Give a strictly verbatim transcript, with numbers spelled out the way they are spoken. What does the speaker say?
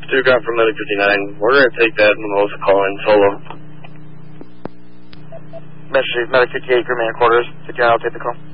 Two ground for Medic fifty-nine. We're going to take that and we'll also call in solo. Message Medic fifty-eight, Grim Man Quarters. fifty-nine, I'll take the call.